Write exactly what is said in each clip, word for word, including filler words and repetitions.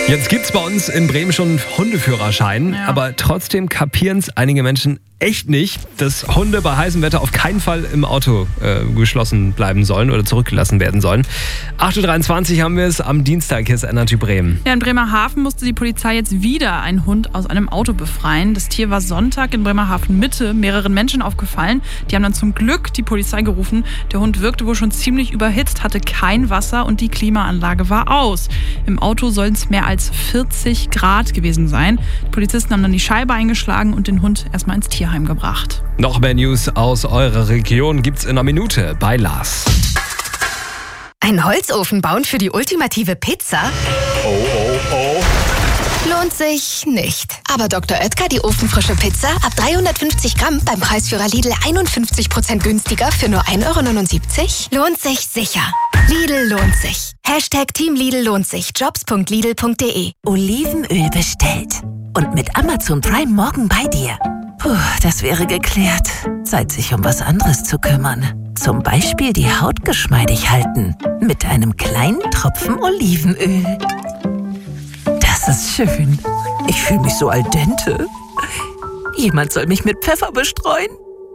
Jetzt gibt's bei uns in Bremen schon Hundeführerschein, Ja. aber trotzdem kapieren es einige Menschen echt nicht, dass Hunde bei heißem Wetter auf keinen Fall im Auto äh, geschlossen bleiben sollen oder zurückgelassen werden sollen. acht Uhr dreiundzwanzig haben wir es am Dienstag, hier ist Energy Bremen. Ja, in Bremerhaven musste die Polizei jetzt wieder einen Hund aus einem Auto befreien. Das Tier war Sonntag in Bremerhaven Mitte mehreren Menschen aufgefallen. Die haben dann zum Glück die Polizei gerufen. Der Hund wirkte wohl schon ziemlich überhitzt, hatte kein Wasser und die Klimaanlage war aus. Im Auto sollen es mehr als vierzig Grad gewesen sein. Die Polizisten haben dann die Scheibe eingeschlagen und den Hund erstmal ins Tierheim gebracht. Noch mehr News aus eurer Region gibt's in einer Minute bei Lars. Ein Holzofen bauen für die ultimative Pizza? Oh, oh, oh. Lohnt sich nicht. Aber Doktor Oetker, die ofenfrische Pizza, ab dreihundertfünfzig Gramm beim Preisführer Lidl einundfünfzig Prozent günstiger für nur ein Euro neunundsiebzig? Lohnt sich sicher. Lidl lohnt sich. Hashtag Team Lidl lohnt sich. Jobs punkt lidl punkt de. Olivenöl bestellt. Und mit Amazon Prime morgen bei dir. Puh, das wäre geklärt. Zeit, sich um was anderes zu kümmern. Zum Beispiel die Haut geschmeidig halten. Mit einem kleinen Tropfen Olivenöl. Das ist schön. Ich fühle mich so al dente. Jemand soll mich mit Pfeffer bestreuen.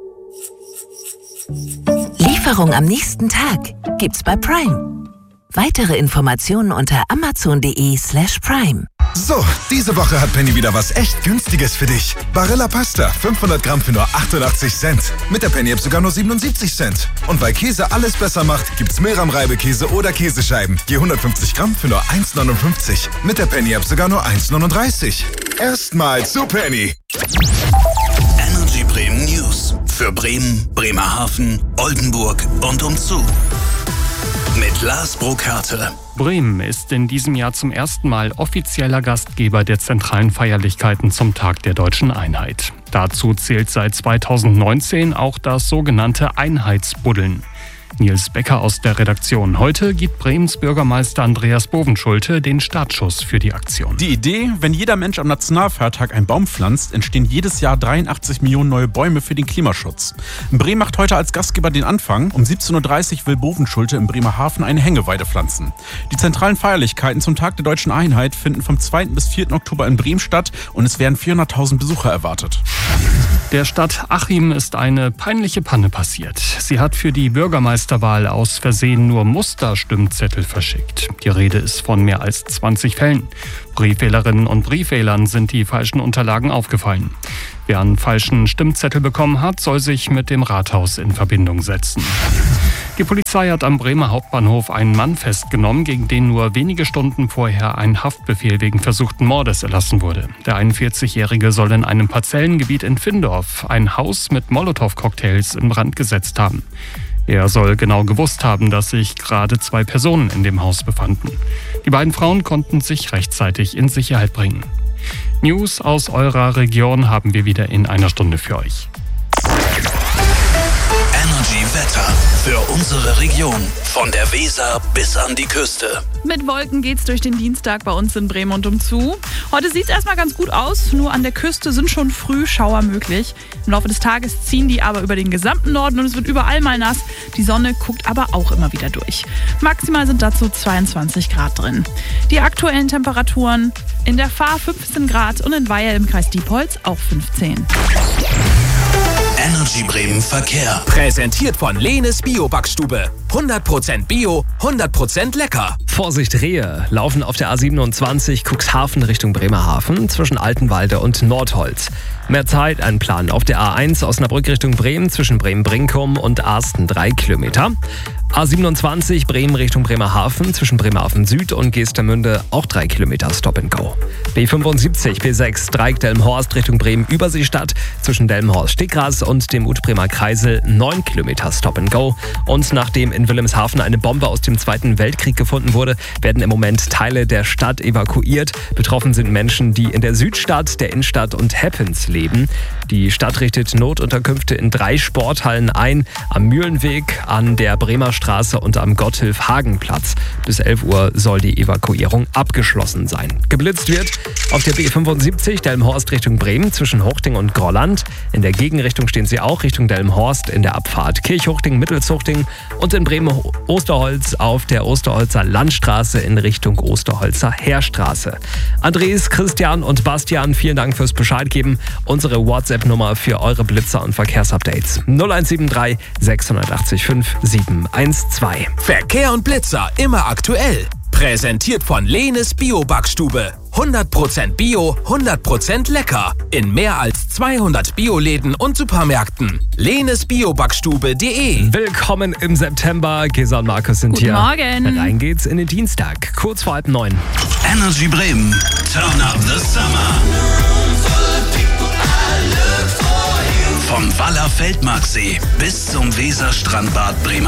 Lieferung am nächsten Tag gibt's bei Prime. Weitere Informationen unter amazon.de slash prime. So, diese Woche hat Penny wieder was echt Günstiges für dich. Barilla Pasta, fünfhundert Gramm für nur achtundachtzig Cent. Mit der Penny-App sogar nur siebenundsiebzig Cent. Und weil Käse alles besser macht, gibt's Milram-Reibekäse oder Käsescheiben. Je hundertfünfzig Gramm für nur eins neunundfünfzig. Mit der Penny-App sogar nur eins neununddreißig. Erstmal zu Penny. Energy Bremen News. Für Bremen, Bremerhaven, Oldenburg und umzu. Mit Lars Burkhardt. Bremen ist in diesem Jahr zum ersten Mal offizieller Gastgeber der zentralen Feierlichkeiten zum Tag der Deutschen Einheit. Dazu zählt seit zweitausendneunzehn auch das sogenannte Einheitsbuddeln. Nils Becker aus der Redaktion. Heute gibt Bremens Bürgermeister Andreas Bovenschulte den Startschuss für die Aktion. Die Idee, wenn jeder Mensch am Nationalfeiertag einen Baum pflanzt, entstehen jedes Jahr dreiundachtzig Millionen neue Bäume für den Klimaschutz. Bremen macht heute als Gastgeber den Anfang. Um siebzehn Uhr dreißig will Bovenschulte in Bremerhaven eine Hängeweide pflanzen. Die zentralen Feierlichkeiten zum Tag der Deutschen Einheit finden vom zweiten bis vierten Oktober in Bremen statt und es werden vierhunderttausend Besucher erwartet. Der Stadt Achim ist eine peinliche Panne passiert. Sie hat für die Bürgermeisterwahl aus Versehen nur Musterstimmzettel verschickt. Die Rede ist von mehr als zwanzig Fällen. Briefwählerinnen und Briefwählern sind die falschen Unterlagen aufgefallen. Wer einen falschen Stimmzettel bekommen hat, soll sich mit dem Rathaus in Verbindung setzen. Die Polizei hat am Bremer Hauptbahnhof einen Mann festgenommen, gegen den nur wenige Stunden vorher ein Haftbefehl wegen versuchten Mordes erlassen wurde. Der einundvierzigjährige soll in einem Parzellengebiet in Findorf ein Haus mit Molotow-Cocktails in Brand gesetzt haben. Er soll genau gewusst haben, dass sich gerade zwei Personen in dem Haus befanden. Die beiden Frauen konnten sich rechtzeitig in Sicherheit bringen. News aus eurer Region haben wir wieder in einer Stunde für euch. Energy Wetter für unsere Region. Von der Weser bis an die Küste. Mit Wolken geht's durch den Dienstag bei uns in Bremen und umzu. Heute sieht's erstmal ganz gut aus, nur an der Küste sind schon früh Schauer möglich. Im Laufe des Tages ziehen die aber über den gesamten Norden und es wird überall mal nass. Die Sonne guckt aber auch immer wieder durch. Maximal sind dazu zweiundzwanzig Grad drin. Die aktuellen Temperaturen: in der Fahr fünfzehn Grad und in Weihe im Kreis Diepholz auch fünfzehn. Energy Bremen Verkehr. Präsentiert von Lenes Bio-Backstube. hundert Prozent Bio, hundert Prozent lecker. Vorsicht, Rehe laufen auf der A siebenundzwanzig Cuxhaven Richtung Bremerhaven zwischen Altenwalde und Nordholz. Mehr Zeit einplanen auf der A eins Osnabrück Richtung Bremen zwischen Bremen-Brinkum und Arsten drei Kilometer. A siebenundzwanzig Bremen Richtung Bremerhaven zwischen Bremerhaven Süd und Geestermünde auch drei Kilometer Stop and Go. B fünfundsiebzig B sechs Dreieck-Delmenhorst Richtung Bremen Überseestadt zwischen Delmenhorst-Stickras und dem Ut-Bremer Kreisel neun Kilometer Stop and Go. Und nachdem in Wilhelmshaven eine Bombe aus dem Zweiten Weltkrieg gefunden wurde, werden im Moment Teile der Stadt evakuiert. Betroffen sind Menschen, die in der Südstadt, der Innenstadt und Heppens leben. Die Stadt richtet Notunterkünfte in drei Sporthallen ein: am Mühlenweg, an der Bremer Landstraße und am Gotthilf-Hagen-Platz. Bis elf Uhr soll die Evakuierung abgeschlossen sein. Geblitzt wird auf der B fünfundsiebzig Delmenhorst Richtung Bremen zwischen Huchting und Grolland. In der Gegenrichtung stehen sie auch Richtung Delmenhorst in der Abfahrt Kirchhuchting, Mittelshuchting und in Bremen-Osterholz auf der Osterholzer Landstraße in Richtung Osterholzer Heerstraße. Andres, Christian und Bastian, vielen Dank fürs Bescheid geben. Unsere WhatsApp-Nummer für eure Blitzer und Verkehrsupdates null eins sieben drei sechs acht fünf sieben eins zwei. Verkehr und Blitzer immer aktuell. Präsentiert von Lenes Bio-Backstube. hundert Prozent Bio, hundert Prozent lecker. In mehr als zweihundert Bioläden und Supermärkten. lenes bio backstube punkt de. Willkommen im September. Gesa und Markus sind Guten hier. Morgen. Rein geht's in den Dienstag. Kurz vor halb neun. Energy Bremen. Turn up the summer. Vom Waller Feldmarksee bis zum Weserstrandbad Bremerhaven.